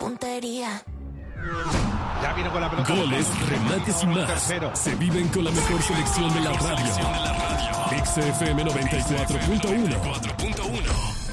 puntería. Ya viene con la pelota. Goles, remates y más. Tercero. Se viven con la mejor selección de la radio. XFM 94.1.